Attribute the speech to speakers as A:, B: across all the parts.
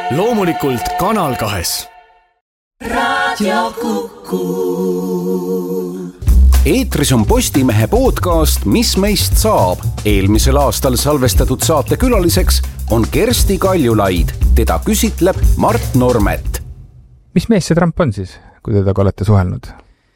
A: loomulikult Kanal 2.
B: Raadio Kuku.
C: Eetris on Postimehe podcast Mis meist saab. Eelmisel aastal salvestatud saate külaliseks on Kersti Kaljulaid. Teda küsitleb Mart Normet.
D: Mis mees see Trump on siis, kui tedega olete suhelnud?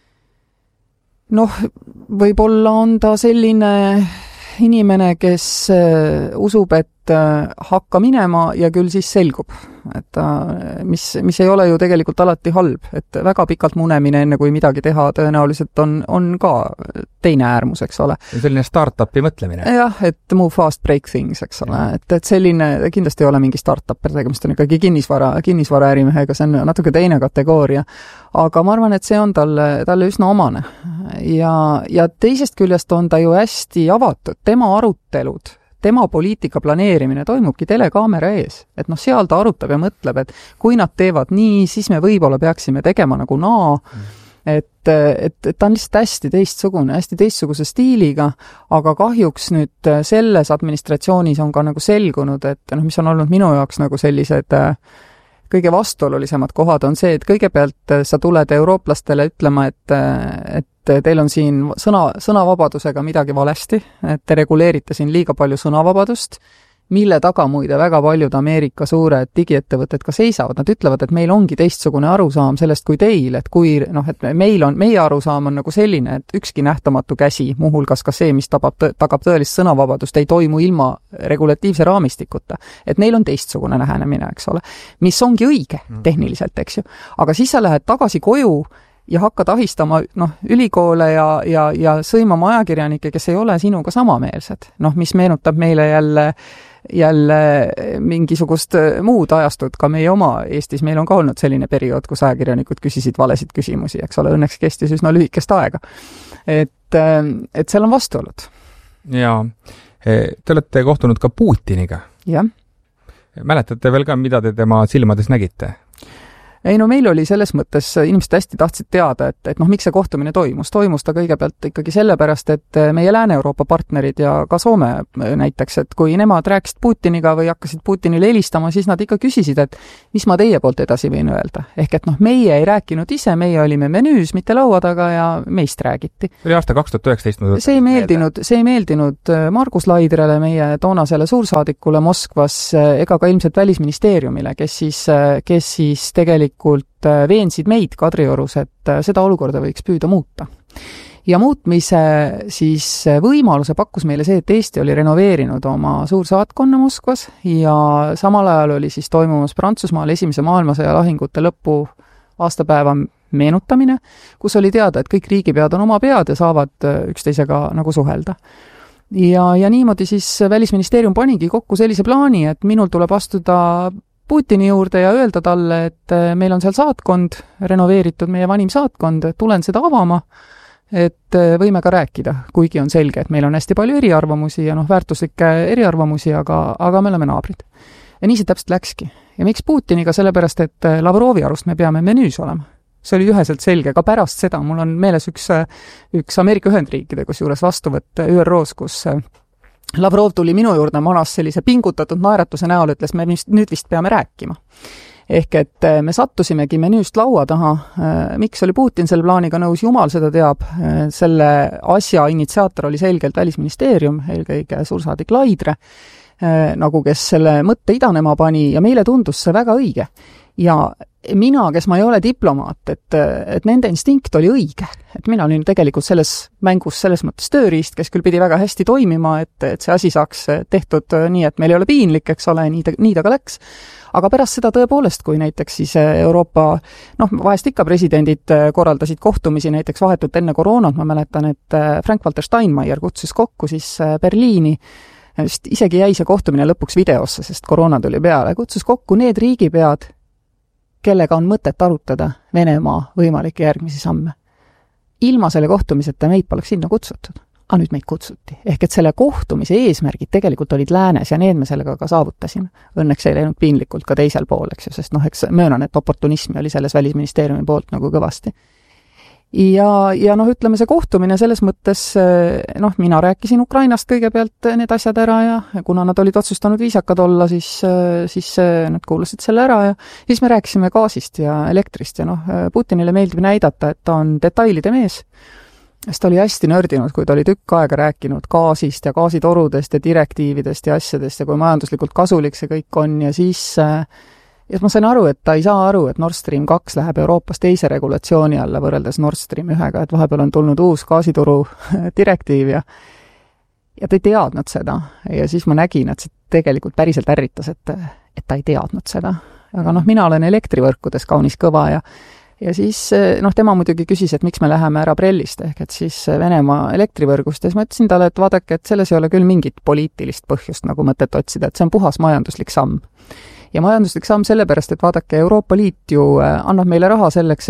E: Võib-olla on ta selline inimene, kes usub, et hakka minema ja küll siis selgub. Et mis ei ole ju tegelikult alati halb, et väga pikalt munemine enne kui midagi teha tõenäoliselt on ka teine äärmus, eks ole.
D: Selline start-upi mõtlemine.
E: Jah, et move fast, break things, eks ole. Et selline kindlasti ei ole mingi start-up, tegemist on ikkagi kinnisvara ärimehega, see on natuke teine kategooria. Aga ma arvan, et see on talle üsna omane. Ja teisest küljest on ta ju hästi avatud. Tema arutelud, tema poliitika planeerimine toimubki telekaamera ees. Et seal ta arutab ja mõtleb, et kui nad teevad nii, siis me võib-olla peaksime tegema nagu naa. Et ta on lihtsalt hästi teistsuguse stiiliga, aga kahjuks nüüd selles administratsioonis on ka nagu selgunud, et mis on olnud minu jaoks nagu sellised kõige vastuolulisemad kohad on see, et kõigepealt sa tuled eurooplastele ütlema, et teil on siin sõnavabadusega midagi valesti, et te reguleerite siin liiga palju sõnavabadust, mille taga muide väga paljud Ameerika suured digiettevõtted ka seisavad. Nad ütlevad, et meil ongi teistsugune arusaam sellest kui teil, et kui, et meie arusaam on nagu selline, et ükski nähtamatu käsi, muuhulgas ka see, mis tagab tõelist sõnavabadust, ei toimu ilma regulatiivse raamistikuta. Et neil on teistsugune lähenemine, eks ole, mis ongi õige tehniliselt, eks ju. Aga siis sa lähed tagasi koju ja hakkad ahistama ülikoole ja sõimama ajakirjanikke, kes ei ole sinuga samameelsed. Mis meenutab meile jälle mingisugust muud ajastut ka meie oma Eestis. Meil on ka olnud selline periood, kus ajakirjanikud küsisid valesid küsimusi, eks ole, õnneks kestis üsna lühikest aega. Et seal on vastuolud.
D: Ja te olete kohtunud ka Putiniga.
E: Jah.
D: Mäletate veel ka, mida te tema silmades nägite?
E: Ei, meil oli selles mõttes, inimesed hästi tahtsid teada, et miks see kohtumine toimus. Toimus ta kõigepealt ikkagi sellepärast, et meie Lääne-Euroopa partnerid ja ka Soome näiteks, et kui nemad rääkisid Putiniga või hakkasid Putinile helistama, siis nad ikka küsisid, et mis ma teie poolt edasi võin öelda. Ehk et meie ei rääkinud ise, meie olime menüüs, mitte laua taga ja meist räägiti.
D: Oli aasta 2019.
E: See ei meeldinud Margus Laidrele, meie toonasele suursaadikule Moskvas, ega ka ilmselt Välisministeeriumile, kes siis tegelikult veensid meid Kadriorus, et seda olukorda võiks püüda muuta. Ja muutmise siis võimaluse pakkus meile see, et Eesti oli renoveerinud oma suursaatkonna Moskvas ja samal ajal oli siis toimumas Prantsusmaal Esimese maailmasõja lahingute lõpu aastapäeva meenutamine, kus oli teada, et kõik riigipead on oma pead ja saavad üksteisega nagu suhelda. Ja niimoodi siis Välisministeerium panigi kokku sellise plaani, et minul tuleb astuda Putini juurde ja öelda talle, et meil on seal saatkond, renoveeritud meie vanim saatkond, tulen seda avama, et võime ka rääkida, kuigi on selge, et meil on hästi palju eriarvamusi ja väärtuslikke eriarvamusi, aga me oleme naabrid. Ja nii see täpselt läkski. Ja miks Putiniga? Sellepärast, et Lavrovi arust me peame menüüs olema. See oli üheselt selge, ka pärast seda mul on meeles üks Ameerika Ühendriikide, kus juures vastuvõtt ÜROs, kus Lavrov tuli minu juurde manas sellise pingutatud naeratuse näol, ütles, me nüüd vist peame rääkima. Ehk et me sattusimegi menüüst laua taha. Miks oli Putin selle plaaniga nõus? Jumal seda teab. Selle asja initsiaator oli selgelt Välisministeerium, eelkõige suursaadik Laidre, nagu kes selle mõtte idanema pani ja meile tundus see väga õige. Ja mina, kes ma ei ole diplomaat, et nende instinkt oli õige. Et mina olin tegelikult selles mängus selles mõttes tööriist, kes küll pidi väga hästi toimima, et see asi saaks tehtud nii, et meil ei ole piinlik, eks ole, nii ta ka läks. Aga pärast seda tõepoolest, kui näiteks siis Euroopa, vahest ikka presidendid korraldasid kohtumisi näiteks vahetult enne koroonat, ma mäletan, et Frank-Walter Steinmeier kutsus kokku siis Berliini, isegi jäi see kohtumine lõpuks videosse, sest koroona tuli peale, kutsus kokku need riigipead, kellega on mõtet arutada Venemaa võimalikke järgmisi samme. Ilma selle kohtumiseta meid poleks sinna kutsutud. Aga nüüd meid kutsuti. Ehk et selle kohtumise eesmärgid tegelikult olid läänes ja need me sellega ka saavutasime. Õnneks ei läinud piinlikult ka teisel pool, eks ju, sest eks möönan, et oportunismi oli selles Välisministeeriumi poolt nagu kõvasti. ja noh, ütleme see kohtumine selles mõttes, noh, mina rääkisin Ukrainast kõigepealt need asjad ära ja kuna nad olid otsustanud viisakad olla, siis nad kuulasid selle ära ja siis me rääkisime gaasist ja elektrist ja noh, Putinile meeldib näidata, et ta on detailide mees. Sest ta oli hästi nördinud, kui ta oli tükk aega rääkinud gaasist ja gaasitorudest ja direktiividest ja asjadest ja kui majanduslikult kasulik see kõik on ja siis ma sain aru, et ta ei saa aru, et Nord Stream 2 läheb Euroopas teise regulatsiooni alla võrreldes Nord Stream 1-ga, et vahepeal on tulnud uus gaasituru direktiiv ja ta ei teadnud seda. Ja siis ma nägin, et see tegelikult päriselt ärritas, et ta ei teadnud seda. Aga noh, mina olen elektrivõrkudes kaunis kõva ja siis noh, tema muidugi küsis, et miks me läheme ära Brellist, ehk et siis Venemaa elektrivõrgust ja siis ma ütlesin talle, et vaadake, et selles ei ole küll mingit poliitilist põhjust nagu mõtet otsida, et see on puhas majanduslik samm. Ja majanduslik samm sellepärast, et vaadake, Euroopa Liit ju annab meile raha selleks,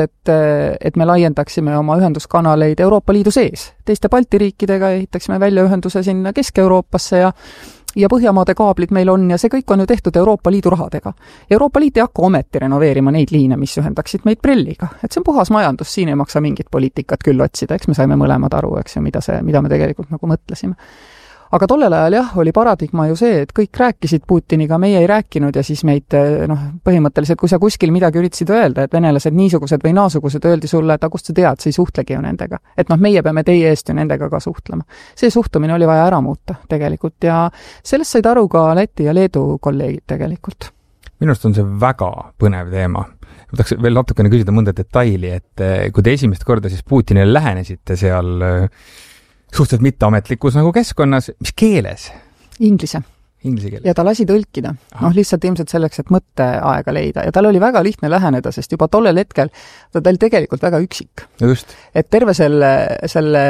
E: et me laiendaksime oma ühenduskanaleid Euroopa Liidu sees. Teiste Balti riikidega ehitaksime välja ühenduse sinna Kesk-Euroopasse ja Põhjamaade kaablid meil on ja see kõik on ju tehtud Euroopa Liidu rahadega. Euroopa Liit ei hakka ometi renoveerima neid liine, mis ühendaksid meid Brelliga. Et see on puhas majandus, siin ei maksa mingit poliitikat küll otsida, eks me saime mõlemad aru, eks ju, mida me tegelikult nagu mõtlesime. Aga tollel ajal jah, oli paradigma ju see, et kõik rääkisid Putiniga, meie ei rääkinud ja siis meid, noh, põhimõtteliselt, kui sa kuskil midagi üritasid öelda, et venelased niisugused või naasugused öeldi sulle, et kust sa tead, sa ei suhtlegi ju nendega. Et noh, meie peame teie eest ju nendega ka suhtlema. See suhtumine oli vaja ära muuta tegelikult ja sellest said aru ka Läti ja Leedu kolleegid tegelikult.
D: Minust on see väga põnev teema. Ma tahaks veel natukene küsida mõnda detaili, et kui te esimest korda siis Putinile lähenesite seal suhteliselt mitteametlikus nagu keskkonnas, mis keeles?
E: Inglise
D: keeles.
E: Ja ta lasi tõlkida. Noh, lihtsalt ilmselt selleks, et mõtteaega leida. Ja tal oli väga lihtne läheneda, sest juba tollel hetkel ta oli tegelikult väga üksik.
D: Just.
E: Et terve selle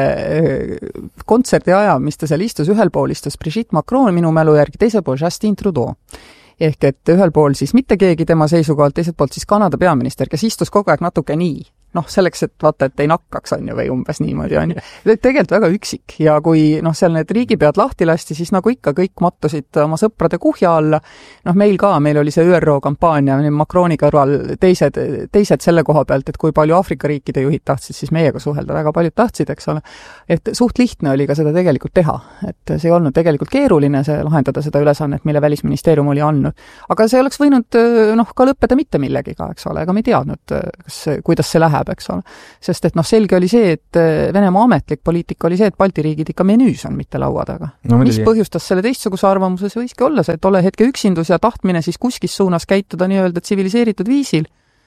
E: kontserdi aja, mis ta seal istus, ühel pool istus Brigitte Macron minu mälu järgi, teisel pool Justin Trudeau. Ehk et ühel pool siis mitte keegi tema seisukohalt, teiselt poolt siis Kanada peaminister, kes istus kogu aeg natuke nii. Noh, selleks, et vaata, et ei nakkaks, on ju, või umbes niimoodi, on ju. Tegelikult väga üksik ja kui noh, seal need riigipead lahti lasti, siis nagu ikka kõik mattusid oma sõprade kuhja alla. Noh, meil oli see ÜRO kampaania, Macroni kõrval teised selle koha pealt, et kui palju Aafrika riikide juhid tahtsid, siis meiega suhelda. Väga paljud tahtsid, eks ole. Et suht lihtne oli ka seda tegelikult teha. Et see ei olnud tegelikult keeruline lahendada seda ülesannet, mille välisministeerium oli andnud. Aga see oleks võinud noh, ka lõppeda mitte millegiga, eks ole, aga me ei teadnud, kuidas see läheb. Eks ole. Sest et noh, selge oli see, et Venemaa ametlik poliitika oli see, et Balti riigid ikka menüüs on, mitte laua taga. No, mis põhjustas selle teistsuguse arvamuse, see võiski olla see, et tolle hetke üksindus ja tahtmine siis kuskis suunas käituda nii-öelda tsiviliseeritud viisil.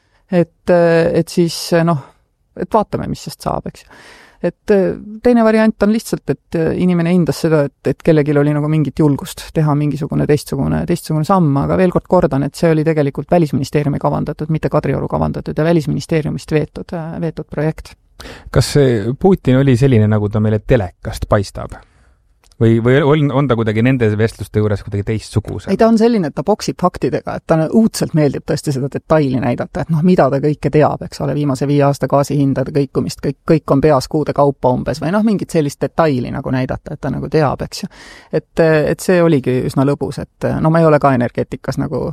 E: Et siis noh, et vaatame, mis sest saab, eks. Et teine variant on lihtsalt, et inimene hindas seda, et kellegil oli nagu mingit julgust teha mingisugune teistsugune samm, aga veel kord kordan, et see oli tegelikult Välisministeeriumi kavandatud, mitte Kadrioru kavandatud ja Välisministeeriumist veetud projekt.
D: Kas Putin oli selline, nagu ta meile telekast paistab? Või on ta kuidagi nende vestluste juures kuidagi teistsuguse?
E: Ei, ta on selline, et ta boksib faktidega, et ta uudselt meeldib tõesti seda detaili näidata, et noh, mida ta kõike teab, eks ole, viimase 5 aasta gaasihindade kõikumist, kõik on peas kuude kaupa umbes või noh, mingit sellist detaili nagu näidata, et ta nagu teab, eks ju. Et see oligi üsna lõbus, et no ma ei ole ka energeetikas nagu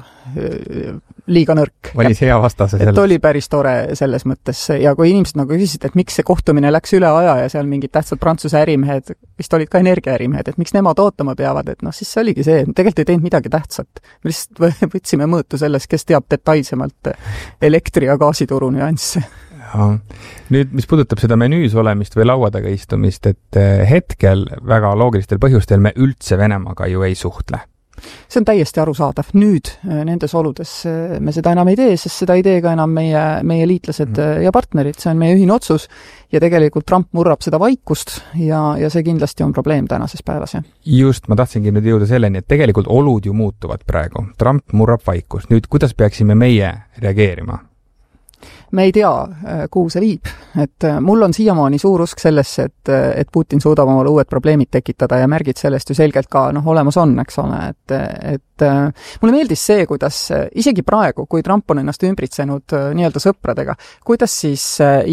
E: liiga nõrk.
D: Valis hea vastase
E: sellest. Et oli päris tore selles mõttes ja kui inimesed nagu küsisid, et miks see kohtumine läks üle aja ja seal mingid tähtsad Prantsuse ärimehed, vist olid ka energiaärimehed, et miks nemad ootama peavad, et noh, siis see oligi see, tegelikult ei teinud midagi tähtsat. Me lihtsalt võtsime mõõtu selles, kes teab detailsemalt elektri- ja gaasituru nüansse.
D: Ja. Nüüd, mis puudutab seda menüüs olemist või laua taga istumist, et hetkel väga loogilistel põhjustel me üldse Venemaaga ju ei suhtle.
E: See on täiesti arusaadav. Nüüd nendes oludes me seda enam ei tee, sest seda ei tee ka enam meie liitlased ja partnerid. See on meie ühine otsus ja tegelikult Trump murrab seda vaikust ja see kindlasti on probleem tänases päevas. Ja.
D: Just, ma tahtsingi nüüd jõuda selleni, et tegelikult olud ju muutuvad praegu. Trump murrab vaikust. Nüüd, kuidas peaksime meie reageerima?
E: Me ei tea, kuhu see viib. Et mul on siiamaani suur usk sellesse, et Putin suudab omale uued probleemid tekitada ja märgid sellest ju selgelt ka olemas on, eks ole. Et mulle meeldis see, kuidas isegi praegu, kui Trump on ennast ümbritsenud nii-öelda sõpradega, kuidas siis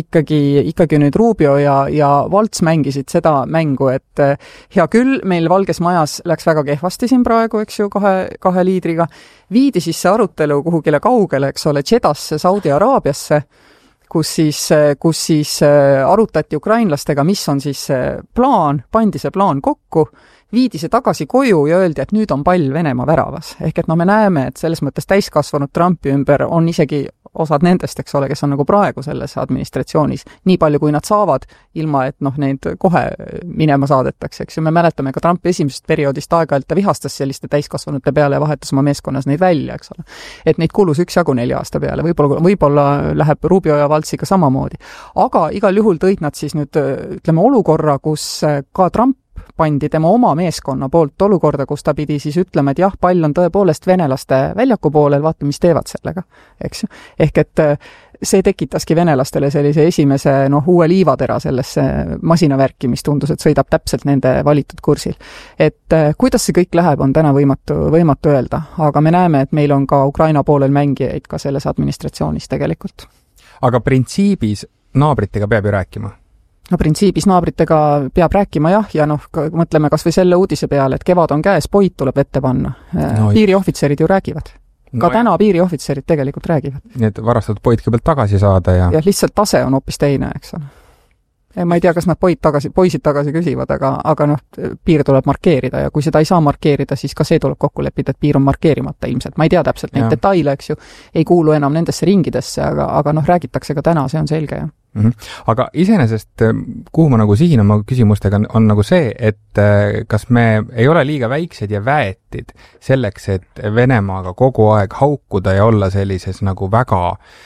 E: ikkagi nüüd Rubio ja Valts mängisid seda mängu, et hea küll, meil Valges Majas läks väga kehvasti siin praegu, eks ju, kahe liidriga. Viidi siis see arutelu kuhugile kaugele, eks ole, Jeddasse, Saudi Araabiasse, kus siis arutati ukrainlastega, mis on siis plaan, pandi see plaan kokku, viidi see tagasi koju ja öeldi, et nüüd on pall Venemaa väravas. Ehk et me näeme, et selles mõttes täiskasvanud Trumpi ümber on isegi osad nendest, eks ole, kes on nagu praegu selles administratsioonis, nii palju kui nad saavad, ilma et neid kohe minema saadetakse, eks ju. Me mäletame ka Trumpi esimesest perioodist aeg-ajalt ta vihastas selliste täiskasvanute peale ja vahetas oma meeskonnas neid välja, eks ole. Et neid kulus üksjagu 4 aasta peale, võib-olla läheb Rubio ja Valtsiga samamoodi. Aga igal juhul tõid nad siis nüüd, ütleme, olukorra, kus ka Trump pandi tema oma meeskonna poolt olukorda, kus ta pidi siis ütlema, et jah, pall on tõepoolest venelaste väljaku poolel, vaata, mis teevad sellega, eks ju. Ehk et see tekitaski venelastele sellise esimese uue liivatera sellesse masinavärki, mis tundus, et sõidab täpselt nende valitud kursil. Et kuidas see kõik läheb, on täna võimatu öelda, aga me näeme, et meil on ka Ukraina poolel mängijaid ka selles administratsioonis tegelikult.
D: Aga printsiibis naabritega peab ju rääkima?
E: No printsiibis naabritega peab rääkima jah, ja mõtleme kas või selle uudise peale, et kevad on käes, poid tuleb ette panna. Piiriohvitserid ju räägivad. Ka täna piiriohvitserid tegelikult räägivad.
D: Nii et varastatud poid kõigepealt tagasi saada ja...
E: Ja lihtsalt tase on hoopis teine, eks ole. Ma ei tea, kas nad poisid tagasi küsivad, aga piir tuleb markeerida ja kui seda ei saa markeerida, siis ka see tuleb kokku leppida, et piir on markeerimata ilmselt. Ma ei tea täpselt neid detaile, eks ju, ei kuulu enam nendesse ringidesse, aga räägitakse ka täna, see on selge, jah.
D: Aga iseenesest, kuhu ma sihin oma küsimustega, on see, et kas me ei ole liiga väiksed ja väetid selleks, et Venemaaga kogu aeg haukuda ja olla sellises väga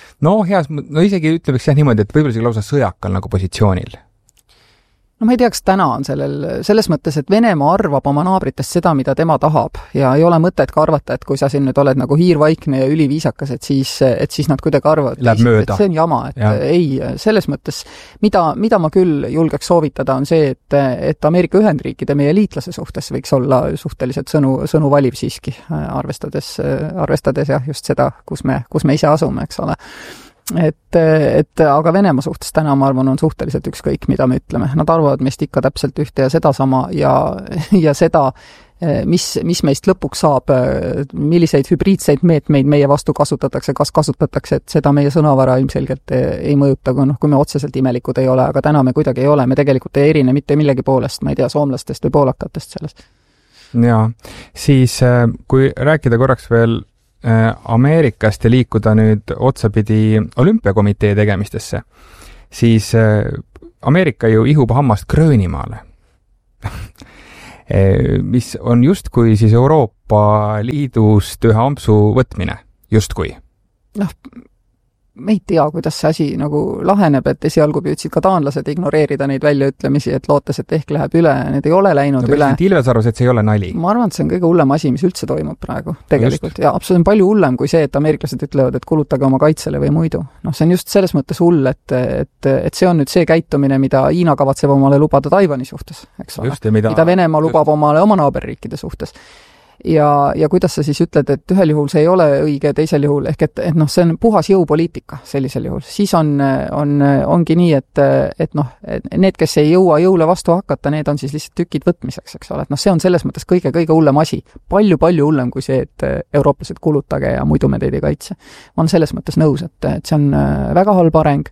D: isegi ütleks niimoodi, et võib-olla isegi lausa sõjakal positsioonil.
E: No ma ei tea, kas täna on selles mõttes, et Venemaa arvab oma naabritest seda, mida tema tahab ja ei ole mõtet ka arvata, et kui sa siin nüüd oled hiirvaikne ja üliviisakas, et siis nad kuidagi arvavad, et see on jama, et ei, selles mõttes, mida ma küll julgeks soovitada, on see, et Ameerika Ühendriikide meie liitlase suhtes võiks olla suhteliselt sõnu valiv siiski, arvestades jah, just seda, kus me ise asume, eks ole. Aga Venemaa suhtes täna, ma arvan, on suhteliselt ükskõik, mida me ütleme. Nad arvavad meist ikka täpselt ühte ja seda sama ja seda, mis meist lõpuks saab, milliseid hübriidseid meetmeid meie vastu kasutatakse, kas kasutatakse, et seda meie sõnavara ilmselgelt ei mõjuta, kui me otseselt imelikud ei ole, aga täna me kuidagi ei ole, me tegelikult ei erine mitte millegi poolest, ma ei tea, soomlastest või poolakatest sellest.
D: Jaa, siis kui rääkida korraks veel Ameerikast ja liikuda nüüd otsapidi olümpiakomitee tegemistesse, siis Ameerika ju ihub hammast Gröönimaale, mis on justkui siis Euroopa Liidust ühe ampsu võtmine, justkui.
E: Me ei tea, kuidas see asi laheneb, et esialgu püüdsid ka taanlased ignoreerida neid väljaütlemisi, et lootes, et ehk läheb üle, need ei ole läinud üle.
D: Ilves arvas, et see ei ole nali.
E: Ma arvan, et see on kõige hullem asi, mis üldse toimub praegu, tegelikult. Ja absoluutselt palju hullem kui see, et ameeriklased ütlevad, et kulutage oma kaitsele või muidu. See on just selles mõttes hull, et see on nüüd see käitumine, mida Hiina kavatseb omale lubada Taiwani suhtes, eks ole. Mida Venemaa lubab omale oma naaberriikide suhtes. Ja kuidas sa siis ütled, et ühel juhul see ei ole õige, teisel juhul, ehk et see on puhas jõupoliitika sellisel juhul. Siis ongi nii, et need, kes ei jõua jõule vastu hakata, need on siis lihtsalt tükid võtmiseks, eks ole. See on selles mõttes kõige hullem asi. Palju hullem kui see, et eurooplased kulutage ja muidu me teid ei kaitse. Ma olen selles mõttes nõus, et see on väga halb areng.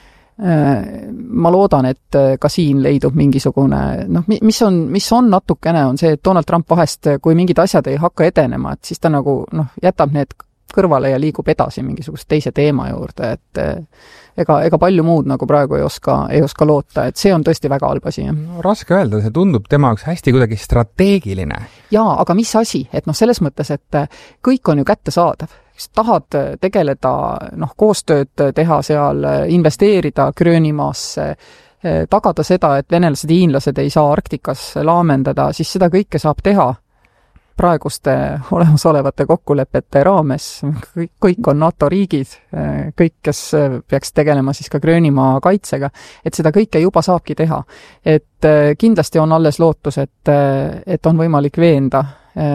E: Ma loodan, et ka siin leidub mingisugune, mis on natukene, on see, et Donald Trump vahest, kui mingid asjad ei hakka edenema, et siis ta jätab need kõrvale ja liigub edasi mingisugust teise teema juurde, et ega palju muud praegu ei oska loota, et see on tõesti väga halb asi.
D: Raske öelda, see tundub tema jaoks hästi kuidagi strateegiline.
E: Jaa, aga mis asi? Et selles mõttes, et kõik on ju kättesaadav. Tahad tegeleda, koostööd teha seal, investeerida Gröönimaasse, tagada seda, et venelased ja hiinlased ei saa Arktikas laamendada, siis seda kõike saab teha praeguste olemasolevate kokkulepete raames. Kõik on NATO riigid, kõik, kes peaks tegelema siis ka Gröönimaa kaitsega, et seda kõike juba saabki teha. Et kindlasti on alles lootus, et on võimalik veenda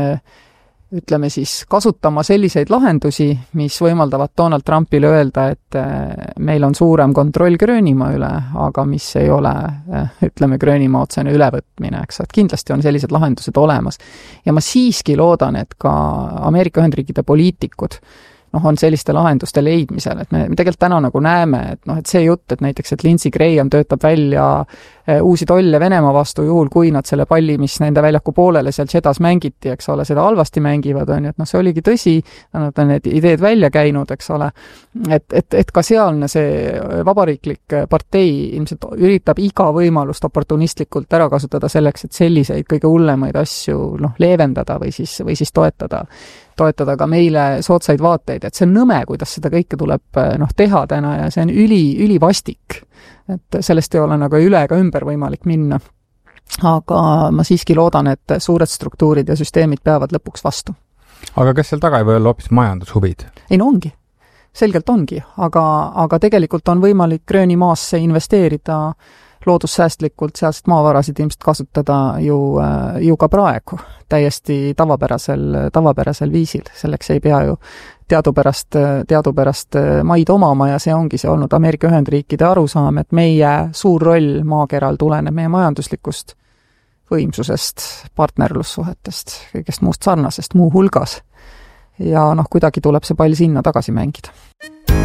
E: ütleme siis, kasutama selliseid lahendusi, mis võimaldavad Donald Trumpile öelda, et meil on suurem kontroll Gröönimaa üle, aga mis ei ole, ütleme, Gröönimaa otsene ülevõtmine, eks, et kindlasti on sellised lahendused olemas. Ja ma siiski loodan, et ka Ameerika Ühendriikide poliitikud on selliste lahenduste leidmisel, et me tegelikult täna nagu näeme, et et see jutt, et näiteks, et Lindsey Graham töötab välja uusi tolle Venemaa vastu juhul, kui nad selle palli, mis nende väljaku poolele seal Jeddas mängiti, eks ole, seda halvasti mängivad, on ju, et see oligi tõsi, nad on need ideed välja käinud, eks ole, et ka sealne see vabariiklik partei ilmselt üritab iga võimalust oportunistlikult ära kasutada selleks, et selliseid kõige hullemaid asju leevendada või siis toetada ka meile soodsaid vaateid, et see on nõme, kuidas seda kõike tuleb teha täna ja see on ülivastik. Et sellest ei ole nagu üle ega ümber võimalik minna. Aga ma siiski loodan, et suured struktuurid ja süsteemid peavad lõpuks vastu.
D: Aga kas seal taga ei või olla hoopis majandushuvid?
E: Ei, ongi. Selgelt ongi, aga tegelikult on võimalik Gröönimaasse investeerida loodussäästlikult, sealset maavarasid ilmselt kasutada ju ka praegu täiesti tavapärasel viisil. Selleks ei pea ju teadupärast maid omama ja see ongi see olnud Ameerika Ühendriikide arusaam, et meie suur roll maakeral tuleneb meie majanduslikust võimsusest, partnerlussuhetest, kõigest muust sarnasest muu hulgas. Ja kuidagi tuleb see pall sinna tagasi mängida.